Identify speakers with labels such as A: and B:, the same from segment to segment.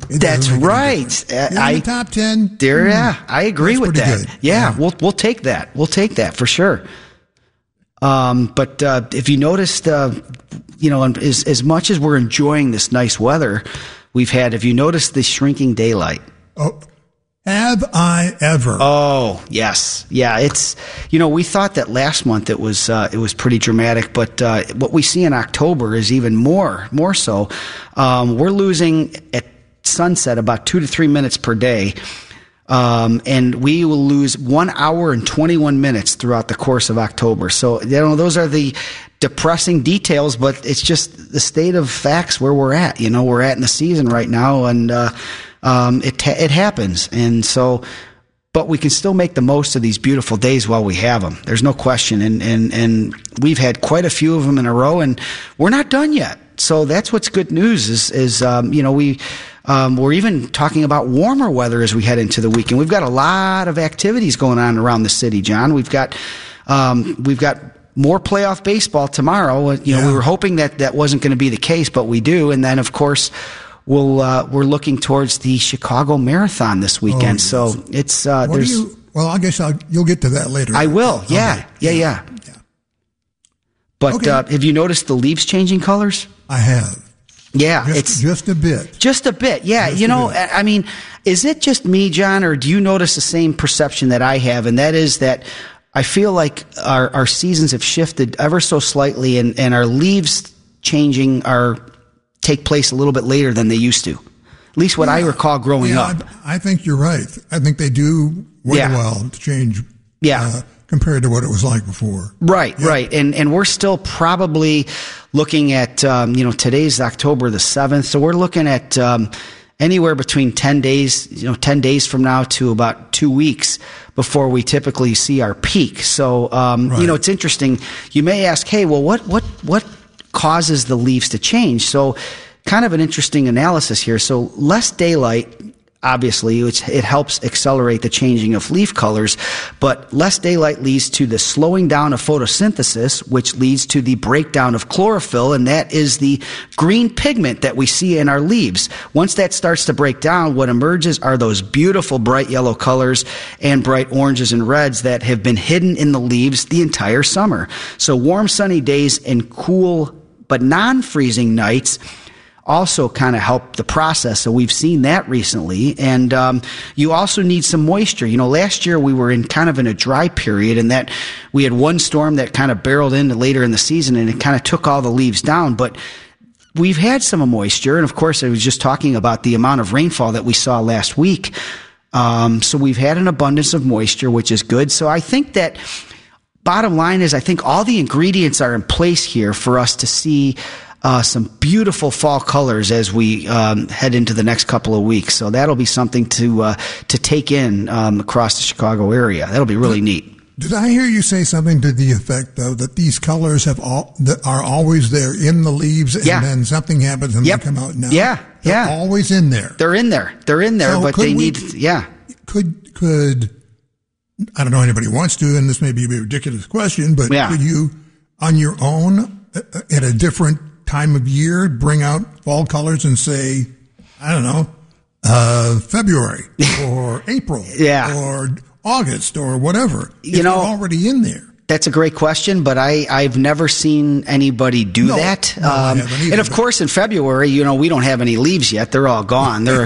A: That's right.
B: In the top 10.
A: I agree with that.
B: Good.
A: Yeah, we'll take that. We'll take that for sure. But if you noticed, as much as we're enjoying this nice weather we've had, have you noticed the shrinking daylight?
B: Oh, have I ever?
A: Oh, yes. Yeah, it's, we thought that last month it was pretty dramatic, but what we see in October is even more so. We're losing at sunset about 2 to 3 minutes per day. And we will lose 1 hour and 21 minutes throughout the course of October. So, those are the depressing details, but it's just the state of facts where we're at. We're at in the season right now, and it happens. And so, but we can still make the most of these beautiful days while we have them. There's no question. And we've had quite a few of them in a row, and we're not done yet. So that's what's good news is we're even talking about warmer weather as we head into the weekend. We've got a lot of activities going on around the city, John. We've got more playoff baseball tomorrow. We were hoping that wasn't going to be the case, but we do. And then, of course, we're looking towards the Chicago Marathon this weekend. So it's
B: well, I guess you'll get to that later.
A: I will. Yeah. But have you noticed the leaves changing colors?
B: I have.
A: Yeah,
B: it's just a bit.
A: Just a bit, yeah. I mean, is it just me, John, or do you notice the same perception that I have? And that is that I feel like our seasons have shifted ever so slightly, and our leaves changing take place a little bit later than they used to. At least what I recall growing up.
B: I think you're right. I think they do wait a while to change. Yeah. Compared to what it was like before.
A: Right. And we're still probably looking at, today's October the 7th. So we're looking at anywhere between 10 days from now to about 2 weeks before we typically see our peak. So, it's interesting. You may ask, hey, well, what causes the leaves to change? So kind of an interesting analysis here. So less daylight, obviously, it helps accelerate the changing of leaf colors, but less daylight leads to the slowing down of photosynthesis, which leads to the breakdown of chlorophyll, and that is the green pigment that we see in our leaves. Once that starts to break down, what emerges are those beautiful bright yellow colors and bright oranges and reds that have been hidden in the leaves the entire summer. So warm, sunny days and cool but non-freezing nights also kind of help the process. So we've seen that recently. And you also need some moisture. Last year we were in a dry period, and that we had one storm that kind of barreled in later in the season, and it kind of took all the leaves down. But we've had some moisture. And of course, I was just talking about the amount of rainfall that we saw last week. So we've had an abundance of moisture, which is good. So I think that bottom line is I think all the ingredients are in place here for us to see some beautiful fall colors as we head into the next couple of weeks. So that'll be something to take in across the Chicago area. That'll be really neat.
B: Did I hear you say something to the effect, though, that these colors are always there in the leaves, and then something happens and they come out now? They're always in there.
A: They're in there, so but they need.
B: Could I don't know anybody wants to, and this may be a ridiculous question, but could you, on your own, at a different time of year, bring out fall colors and say, I don't know, February or April or August or whatever? They're already in there.
A: That's a great question, but I've never seen anybody do that.
B: I haven't either,
A: and of course, in February, we don't have any leaves yet. They're all gone. They're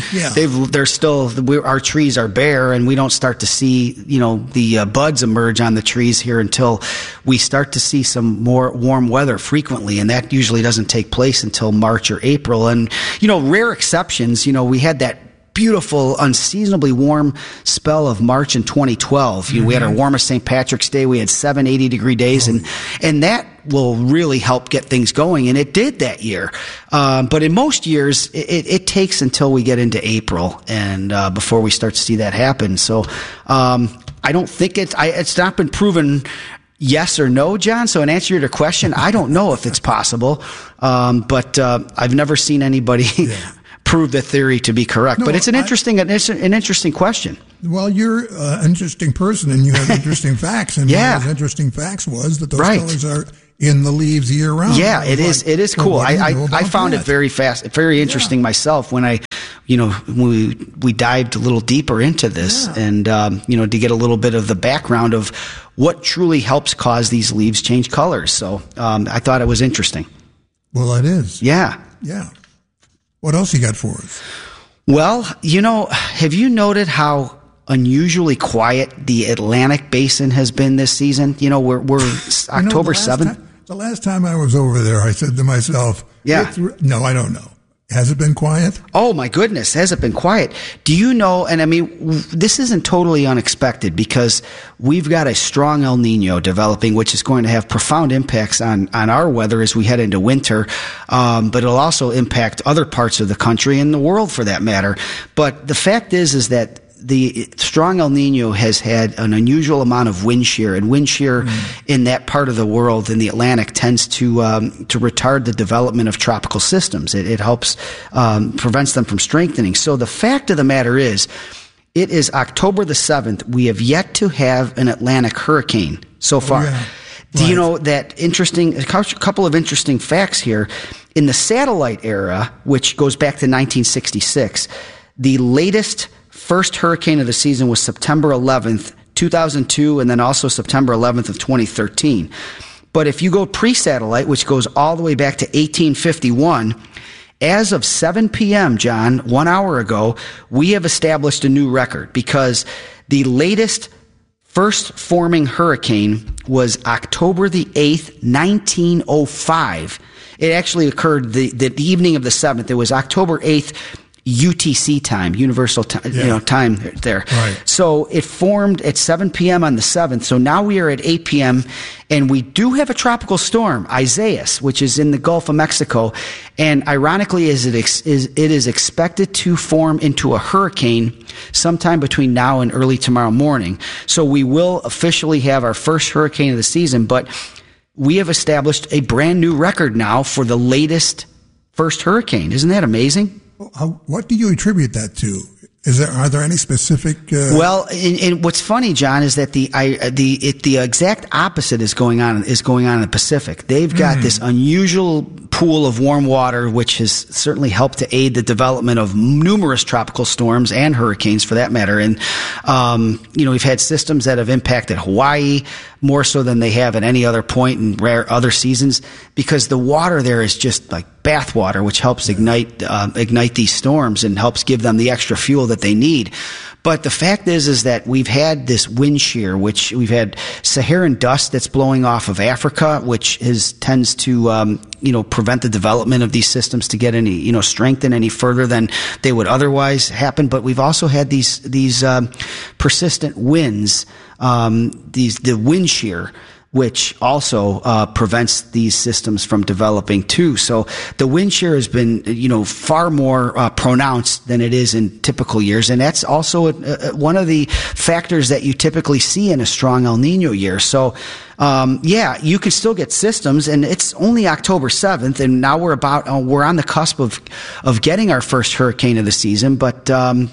A: still, our trees are bare, and we don't start to see, the buds emerge on the trees here until we start to see some more warm weather frequently. And that usually doesn't take place until March or April. And, rare exceptions, we had that beautiful, unseasonably warm spell of March in 2012. We had our warmest St. Patrick's Day. We had 7 80-degree days, and that will really help get things going, and it did that year. But in most years, it takes until we get into April and before we start to see that happen. So I don't think it's not been proven yes or no, John. So in answer to your question, I don't know if it's possible, but I've never seen anybody prove the theory to be correct. But it's an interesting question.
B: Well, you're an interesting person, and you have interesting facts. And one of those interesting facts was that those colors are in the leaves year round.
A: Yeah, it is cool. I found it very interesting myself when I we dived a little deeper into this and, to get a little bit of the background of what truly helps cause these leaves change colors. So I thought it was interesting.
B: Well, it is.
A: Yeah.
B: Yeah. What else you got for us?
A: Well, have you noted how unusually quiet the Atlantic Basin has been this season? We're October 7th.
B: The last time I was over there, I said to myself, no, I don't know. Has it been quiet?
A: Oh, my goodness. Has it been quiet? Do you know, and I mean, this isn't totally unexpected because we've got a strong El Nino developing, which is going to have profound impacts on our weather as we head into winter. But it'll also impact other parts of the country and the world for that matter. But the fact is that the strong El Nino has had an unusual amount of wind shear, and wind shear in that part of the world, in the Atlantic, tends to retard the development of tropical systems. It helps prevents them from strengthening. So the fact of the matter is, it is October the 7th. We have yet to have an Atlantic hurricane so far.
B: Yeah.
A: Do you know that a couple of interesting facts here? In the satellite era, which goes back to 1966, the latest first hurricane of the season was September 11th, 2002, and then also September 11th of 2013. But if you go pre-satellite, which goes all the way back to 1851, as of 7 p.m., John, 1 hour ago, we have established a new record because the latest first forming hurricane was October the 8th, 1905. It actually occurred the evening of the 7th. It was October 8th, UTC time, universal time, time there.
B: Right.
A: So it formed at 7 p.m. on the 7th. So now we are at 8 p.m. and we do have a tropical storm, Isaias, which is in the Gulf of Mexico. And ironically, it is expected to form into a hurricane sometime between now and early tomorrow morning. So we will officially have our first hurricane of the season, but we have established a brand new record now for the latest first hurricane. Isn't that amazing?
B: What do you attribute that to? Are there any specific?
A: Well, and what's funny, John, is that the exact opposite is going on in the Pacific. They've got this unusual pool of warm water, which has certainly helped to aid the development of numerous tropical storms and hurricanes, for that matter. And we've had systems that have impacted Hawaii more so than they have at any other point in rare other seasons, because the water there is just like bathwater, which helps ignite these storms and helps give them the extra fuel that they need. But the fact is that we've had this wind shear, which we've had Saharan dust that's blowing off of Africa, which tends to prevent the development of these systems to get any strengthen any further than they would otherwise happen. But we've also had these persistent winds, the wind shear, which also prevents these systems from developing too. So the wind shear has been, far more pronounced than it is in typical years, and that's also one of the factors that you typically see in a strong El Nino year. So, you can still get systems, and it's only October 7th, and now we're on the cusp of getting our first hurricane of the season. But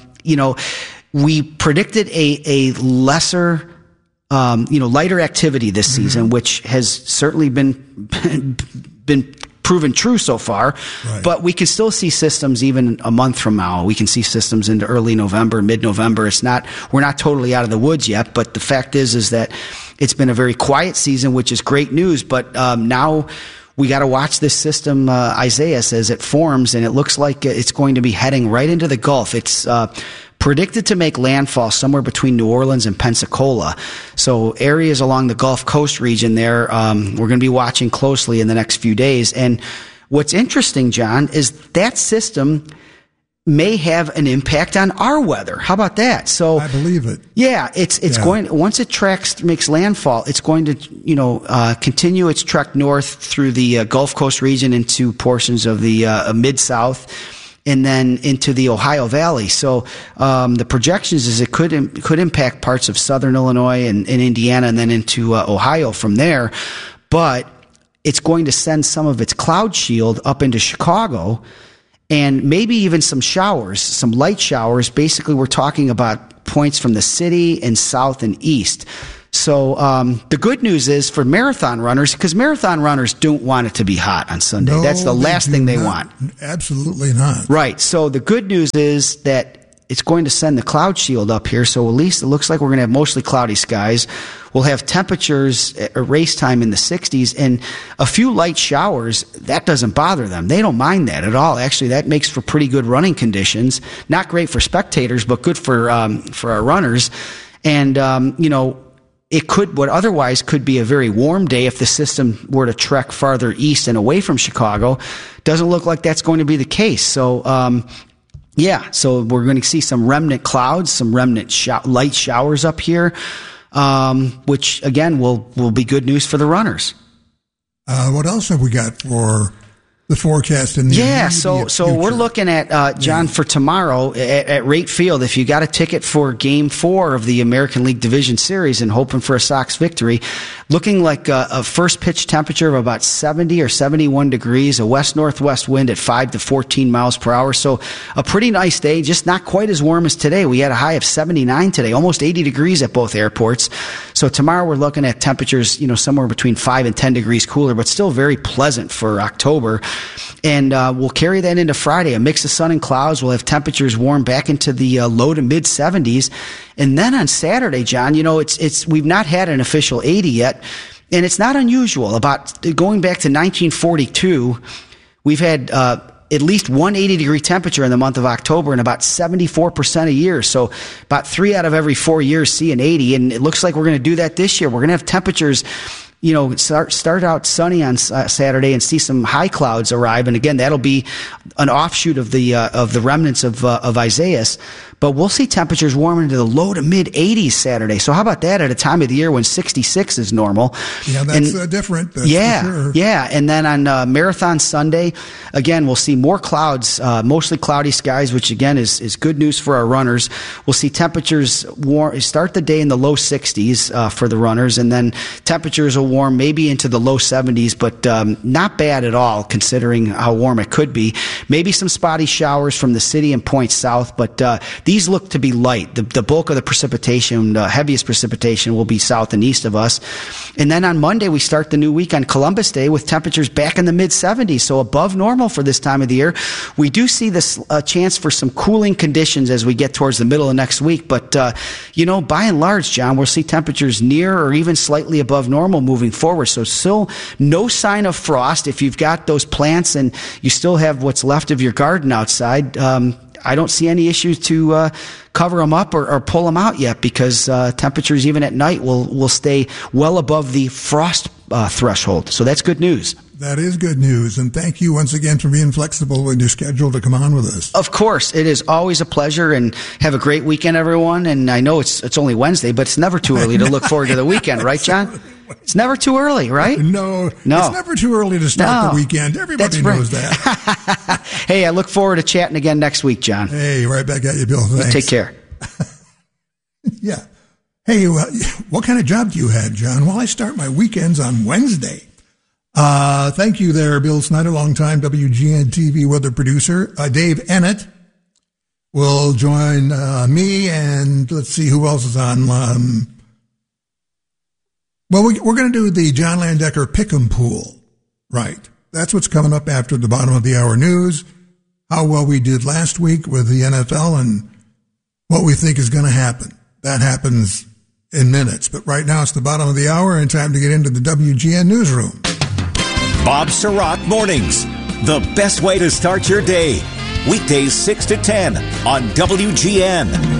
A: we predicted a lesser, lighter activity this season, which has certainly been proven true so far.
B: Right.
A: But we can still see systems even a month from now. We can see systems into early November, mid-November. We're not totally out of the woods yet, but the fact is that it's been a very quiet season, which is great news. But now we got to watch this system, Isaias, as it forms, and it looks like it's going to be heading right into the Gulf. It's predicted to make landfall somewhere between New Orleans and Pensacola. So areas along the Gulf Coast region there, we're going to be watching closely in the next few days. And what's interesting, John, is that system may have an impact on our weather. How about that? So
B: I believe it.
A: Yeah, it's going, once it makes landfall, it's going to, continue its trek north through the Gulf Coast region into portions of the Mid-South, and then into the Ohio Valley. So the projections is it could impact parts of southern Illinois and Indiana, and then into Ohio from there. But it's going to send some of its cloud shield up into Chicago, and maybe even some showers, some light showers. Basically, we're talking about points from the city and south and east. So the good news is for marathon runners, because marathon runners don't want it to be hot on Sunday.
B: No,
A: that's the last thing they want.
B: Absolutely not.
A: Right. So the good news is that it's going to send the cloud shield up here. So at least it looks like we're going to have mostly cloudy skies. We'll have temperatures at race time in the 60s and a few light showers. That doesn't bother them. They don't mind that at all. Actually, that makes for pretty good running conditions. Not great for spectators, but good for our runners. And, it could, what otherwise could be a very warm day if the system were to trek farther east and away from Chicago. Doesn't look like that's going to be the case. So, so we're going to see some remnant clouds, some remnant light showers up here, which again will be good news for the runners.
B: What else have we got for the forecast in the
A: future? We're looking at John for tomorrow at Rate Field. If you got a ticket for Game 4 of the American League Division Series and hoping for a Sox victory, looking like a first pitch temperature of about 70 or 71 degrees, a west-northwest wind at 5 to 14 miles per hour. So a pretty nice day, just not quite as warm as today. We had a high of 79 today, almost 80 degrees at both airports. So tomorrow we're looking at temperatures, somewhere between 5 and 10 degrees cooler, but still very pleasant for October. And we'll carry that into Friday. A mix of sun and clouds. We'll have temperatures warm back into the low to mid 70s. And then on Saturday, John, we've not had an official 80 yet, and it's not unusual. About going back to 1942, we've had at least 180-degree temperature in the month of October, and about 74% a year. So about 3 out of every 4 years see an 80, and it looks like we're going to do that this year. We're going to have temperatures start out sunny on Saturday and see some high clouds arrive, and again that'll be an offshoot of the remnants of Isaias. But we'll see temperatures warm into the low to mid 80s Saturday. So how about that at a time of the year when 66 is normal?
B: Yeah, that's different. That's for sure.
A: Yeah. And then on Marathon Sunday, again we'll see more clouds, mostly cloudy skies, which again is good news for our runners. We'll see temperatures start the day in the low 60s for the runners, and then temperatures will warm maybe into the low 70s, but not bad at all considering how warm it could be. Maybe some spotty showers from the city and points south, but these look to be light. The bulk of the precipitation, the heaviest precipitation, will be south and east of us. And then on Monday, we start the new week on Columbus Day with temperatures back in the mid-70s, so above normal for this time of the year. We do see this chance for some cooling conditions as we get towards the middle of next week, but, by and large, John, we'll see temperatures near or even slightly above normal moving forward. So still no sign of frost. If you've got those plants and you still have what's left of your garden outside, I don't see any issues to cover them up or pull them out yet, because temperatures even at night will stay well above the frost threshold. So that's good news.
B: That is good news, and thank you once again for being flexible with your schedule to come on with us.
A: Of course, it is always a pleasure, and have a great weekend, everyone. And I know it's only Wednesday, but it's never too early to look forward to the weekend, right, John? It's never too early, right?
B: No. It's never too early to start the weekend. Everybody knows that.
A: Hey, I look forward to chatting again next week, John.
B: Hey, right back at you, Bill. Thanks.
A: Take care.
B: Yeah. Hey, what kind of job do you have, John? Well, I start my weekends on Wednesday. Thank you there, Bill Snyder, longtime WGN TV weather producer. Dave Ennett will join me, and let's see who else is on. We're going to do the John Landecker Pick'em Pool. Right. That's what's coming up after the bottom of the hour news, how well we did last week with the NFL, and what we think is going to happen. That happens in minutes. But right now it's the bottom of the hour and time to get into the WGN newsroom.
C: Bob Surratt Mornings, the best way to start your day. Weekdays 6 to 10 on WGN.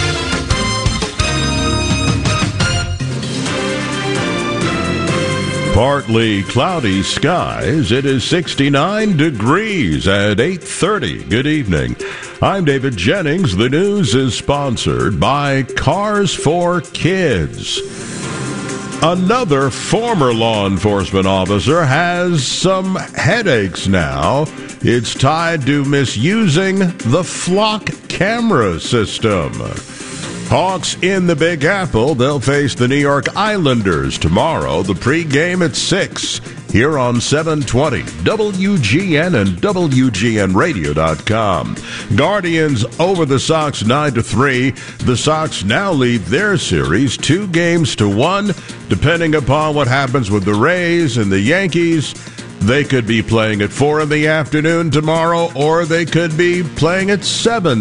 D: Partly cloudy skies. It is 69 degrees at 8:30. Good evening. I'm David Jennings. The news is sponsored by Cars for Kids. Another former law enforcement officer has some headaches now. It's tied to misusing the flock camera system. Hawks in the Big Apple. They'll face the New York Islanders tomorrow. The pregame at 6 here on 720 WGN and WGNradio.com. Guardians over the Sox 9-3. The Sox now lead their series 2-1. Depending upon what happens with the Rays and the Yankees, they could be playing at 4 in the afternoon tomorrow, or they could be playing at 7